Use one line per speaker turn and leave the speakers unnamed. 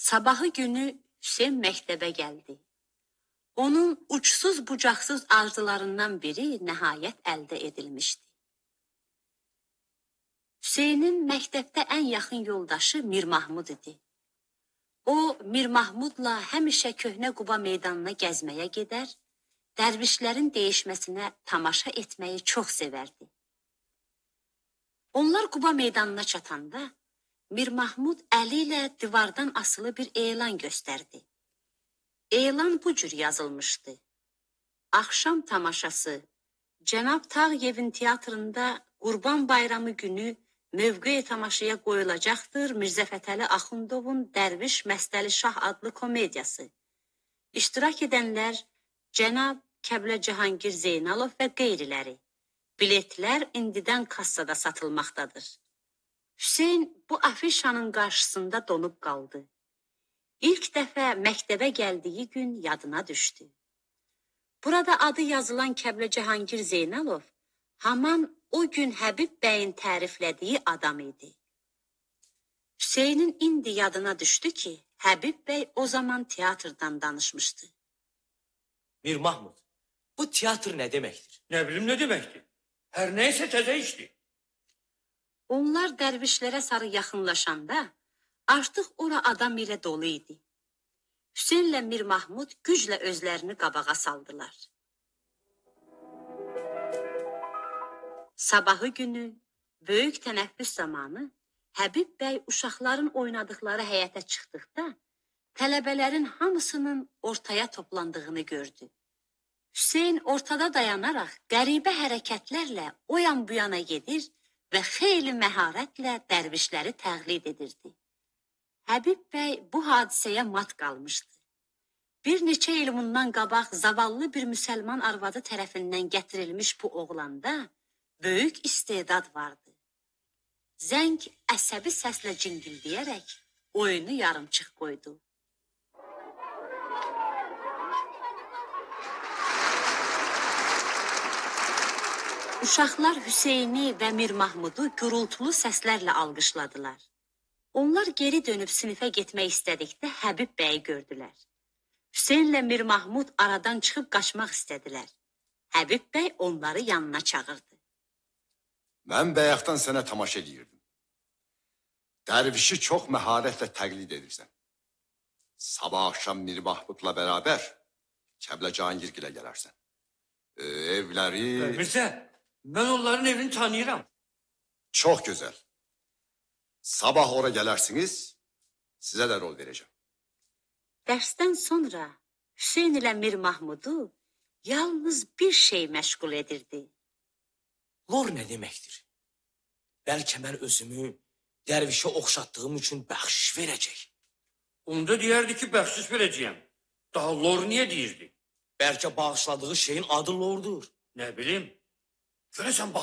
Sabahı günü Hüseyn məktəbə gəldi. Onun uçsuz bucaqsız arzularından biri nəhayət əldə edilmişdi. Hüseynin məktəbdə ən yaxın yoldaşı Mir Mahmud idi. O, Mir Mahmudla həmişə Köhnə Quba meydanına gəzməyə gedər, dərvişlərin dəyişməsinə tamaşa etməyi çox sevərdi. Onlar Quba meydanına çatanda, Mir Mahmud əli ilə divardan asılı bir elan göstərdi. Elan bu cür yazılmışdı. Axşam tamaşası, Cənab Tağyevin teatrında Qurban Bayramı günü mövqe tamaşaya qoyulacaqdır Mirzə Fətəli Axundovun Dərviş Məstəli Şah adlı komediyası. İştirak edənlər Cənab Kəblə Cahangir Zeynalov və qeyriləri. Biletlər indidən kassada satılmaqdadır. Hüseyn bu afişanın qarşısında donub qaldı. İlk dəfə məktəbə gəldiyi gün yadına düşdü. Burada adı yazılan Kəblə Cahangir Zeynalov haman o gün Həbib bəyin təriflədiyi adam idi. Hüseynin indi yadına düşdü ki, Həbib bəy o zaman teatrdan danışmışdı.
Mir Mahmud, bu teatr nə deməkdir?
Nə bilim nə deməkdir? Hər nəysə təzə işdir.
Onlar dərvişlərə sarı yaxınlaşanda artıq ora adam ilə dolu idi. Hüseynlə Mir Mahmud güclə özlərini qabağa saldılar. Sabahı günü, böyük tənəffüs zamanı Həbib bəy uşaqların oynadıkları həyətə çıxdıqda tələbələrin hamısının ortaya toplandığını gördü. Hüseyn ortada dayanaraq qəribə hərəkətlərlə o yan bu yana gedir və xeyli məharətlə dərvişləri təqlid edirdi. Həbib bəy bu hadisəyə mat qalmışdı. Bir neçə il bundan qabaq zavallı bir müsəlman arvadı tərəfindən gətirilmiş bu oğlanda böyük istedad vardı. Zəng əsəbi səslə cingildiyərək oyunu yarımçıq qoydu. Uşaqlar Hüseyni və Mir Mahmudu gürültülü səslərlə alqışladılar. Onlar geri dönüb sinifə getmək istədikdə Həbib bəyi gördülər. Hüseynlə Mir Mahmud aradan çıxıb qaçmaq istədilər. Həbib bəy onları yanına çağırdı.
Mən bəyəxdən sənə tamaşa edirdim. Dərvişi çox məharətlə təqlid edirsən. Sabah axşam Mir Mahmudla bərabər Kəblə Cahangirgilə gələrsən. Evləri...
Mirzə, mən onların evini tanıyıram.
Çox gözəl. Sabah ora gələrsiniz, sizə də rol verəcəm.
Dərsdən sonra Hüseyn ilə Mir Mahmudu yalnız bir şey məşğul edirdi.
Lor nə deməkdir? Bəlkə mən özümü dərvişə oxşatdığım üçün bəxşiş verəcək.
Onda deyərdi ki, bəxşiş verəcəyəm. Daha lor niyə deyirdi?
Bəlkə bağışladığı şeyin adı lordur.
Nə bilim. Görəsən